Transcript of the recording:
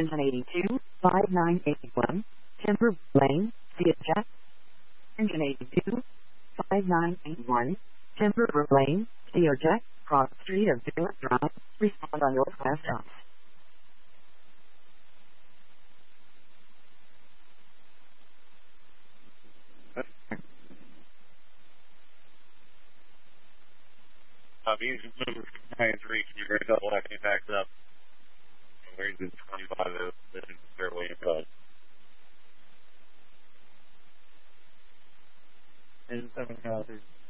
Engine 82, 5981, Timber Lane, Theater. Engine 82, 5981, Timber Lane, Theater, Cross Street of Dillard Drive, respond on Northwest Ops. Music moves 93, can you break up left and backs up? And where's the 25 of the fairway and cut? Engine 7 South is